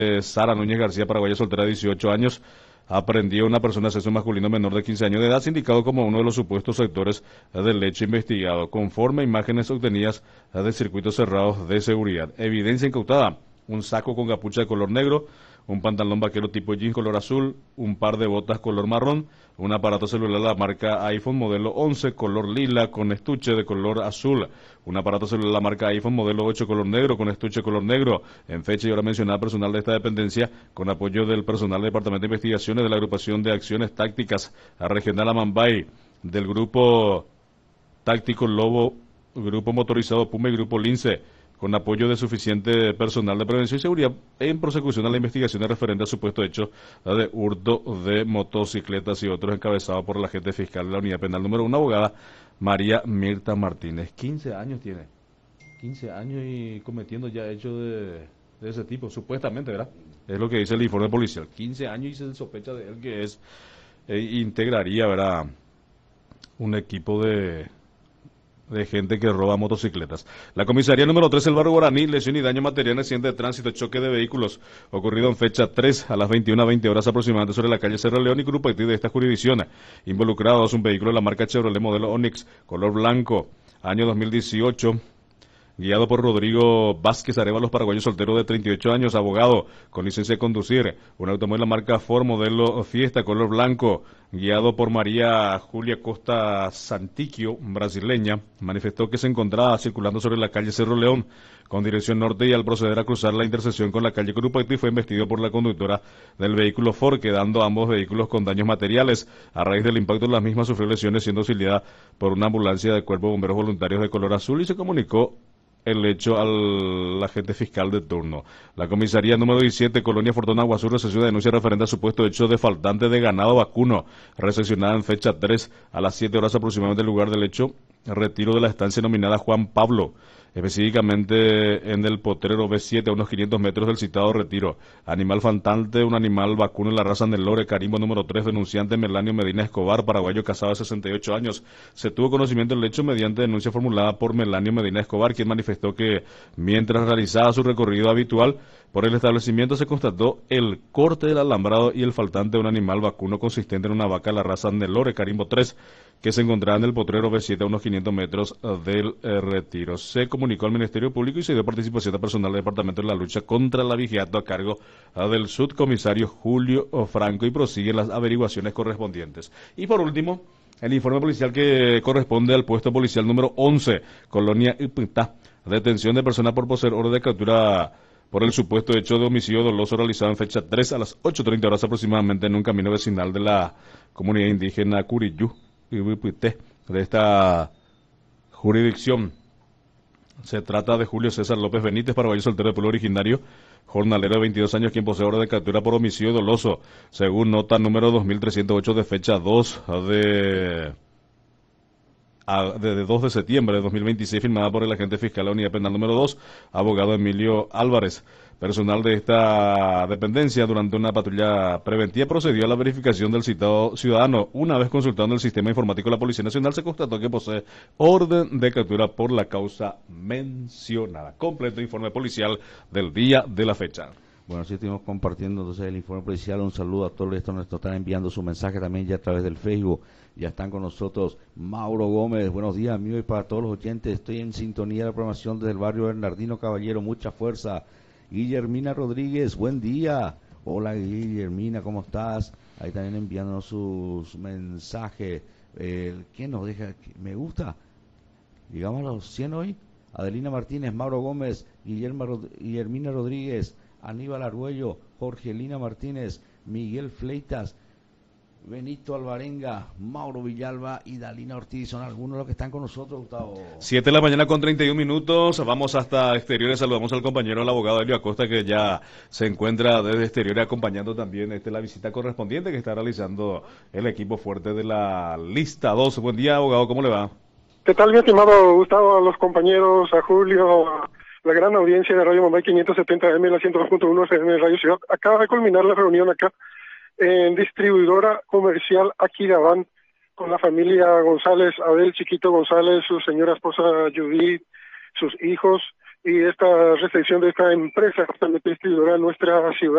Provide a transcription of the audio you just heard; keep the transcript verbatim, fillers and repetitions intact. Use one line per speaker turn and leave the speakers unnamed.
Eh, Sara Núñez García, paraguaya soltera de dieciocho años, aprendió una persona de sexo masculino menor de quince años de edad, indicado como uno de los supuestos sectores del hecho investigado, conforme a imágenes obtenidas de circuitos cerrados de seguridad. Evidencia incautada: un saco con capucha de color negro, un pantalón vaquero tipo jeans color azul, un par de botas color marrón, un aparato celular de la marca iPhone modelo once color lila con estuche de color azul, un aparato celular de la marca iPhone modelo ocho color negro con estuche color negro, en fecha y hora mencionada personal de esta dependencia, con apoyo del personal del Departamento de Investigaciones de la Agrupación de Acciones Tácticas Regional Amambay, del Grupo Táctico Lobo, Grupo Motorizado Puma y Grupo Lince, con apoyo de suficiente personal de prevención y seguridad en prosecución a la investigación referente a supuesto hecho de hurto de motocicletas y otros, encabezado por el agente fiscal de la Unidad Penal número uno, abogada María Mirta Martínez. quince años tiene, quince años y cometiendo ya hechos de, de ese tipo, supuestamente, ¿verdad? Es lo que dice el informe policial. quince años y se sospecha de él que es, eh, integraría, ¿verdad?, un equipo de de gente que roba motocicletas. La comisaría número tres del barrio Guaraní, lesión y daño material en accidente de tránsito, choque de vehículos, ocurrido en fecha tres a las veintiuna veinte horas aproximadamente sobre la calle Cerro León y Grupo Haití de esta jurisdicción. Involucrados un vehículo de la marca Chevrolet modelo Onix, color blanco, año dos mil dieciocho, guiado por Rodrigo Vázquez Arévalos, paraguayo soltero de treinta y ocho años, abogado, con licencia de conducir, un automóvil de la marca Ford modelo Fiesta, color blanco, guiado por María Julia Costa Santiquio, brasileña, manifestó que se encontraba circulando sobre la calle Cerro León con dirección norte y al proceder a cruzar la intersección con la calle Curupaytí fue embestido por la conductora del vehículo Ford, quedando ambos vehículos con daños materiales. A raíz del impacto de las mismas sufrió lesiones, siendo auxiliada por una ambulancia de Cuerpo de Bomberos Voluntarios de color azul y se comunicó el hecho al agente fiscal de turno. La comisaría número diecisiete, Colonia Fortuna Guazú, recepción de denuncia referente a supuesto hecho de faltante de ganado vacuno, recepcionada en fecha tres a las siete horas aproximadamente del lugar del hecho, retiro de la estancia nominada Juan Pablo, específicamente en el potrero B siete, a unos quinientos metros del citado retiro. Animal faltante, un animal vacuno en la raza Nelore, carimbo número tres, denunciante Melanio Medina Escobar, paraguayo, casado de sesenta y ocho años. Se tuvo conocimiento del hecho mediante denuncia formulada por Melanio Medina Escobar, quien manifestó que mientras realizaba su recorrido habitual por el establecimiento se constató el corte del alambrado y el faltante de un animal vacuno consistente en una vaca de la raza Nelore, carimbo tres, que se encontraba en el potrero B siete a unos quinientos metros del eh, retiro. Se comunicó al Ministerio Público y se dio participación de personal del Departamento de la Lucha contra la Vigiato a cargo eh, del subcomisario Julio Franco, y prosigue las averiguaciones correspondientes. Y por último, el informe policial que corresponde al puesto policial número once, Colonia Ipintá, detención de persona por poseer orden de captura por el supuesto hecho de homicidio doloso realizado en fecha tres a las ocho treinta horas aproximadamente en un camino vecinal de la comunidad indígena Curiyú de esta jurisdicción. Se trata de Julio César López Benítez, paraguayo soltero de pueblo originario, jornalero de veintidós años, quien posee orden de captura por homicidio doloso, según nota número dos mil trescientos ocho de fecha dos de, a, de, de dos de septiembre de dos mil veintiséis, firmada por el agente fiscal de la Unidad Penal número dos, abogado Emilio Álvarez. Personal de esta dependencia, durante una patrulla preventiva, procedió a la verificación del citado ciudadano. Una vez consultando el sistema informático de la Policía Nacional, se constató que posee orden de captura por la causa mencionada. Completo informe policial del día de la fecha.
Bueno, sí estuvimos compartiendo entonces el informe policial. Un saludo a todos los que nos están enviando su mensaje también ya a través del Facebook. Ya están con nosotros Mauro Gómez. Buenos días, amigo, y para todos los oyentes. Estoy en sintonía de la programación desde el barrio Bernardino Caballero. Mucha fuerza. Guillermina Rodríguez, buen día. Hola Guillermina, ¿cómo estás? Ahí también enviándonos sus mensajes. Eh, ¿Quién nos deja? Me gusta. Llegamos a los cien hoy. Adelina Martínez, Mauro Gómez, Guillermo Rod Guillermina Rodríguez, Aníbal Arguello, Jorgelina Martínez, Miguel Fleitas, Benito Alvarenga, Mauro Villalba y Dalina Ortiz. Son algunos de los que están con nosotros, Gustavo.
Siete de la mañana con treinta y un minutos. Vamos hasta exteriores. Saludamos al compañero, el abogado Elio Acosta, que ya se encuentra desde exteriores acompañando también este, la visita correspondiente que está realizando el equipo fuerte de la lista dos. Buen día, abogado, ¿cómo le va?
¿Qué tal, mi estimado Gustavo, a los compañeros, a Julio, a la gran audiencia de Radio Mumbai quinientos setenta M, la ciento dos punto uno F M Radio Ciudad? Acaba de culminar la reunión acá en distribuidora comercial Aquidaván con la familia González, Abel Chiquito González, su señora esposa Judith, sus hijos y esta restricción de esta empresa justamente distribuidora en nuestra ciudad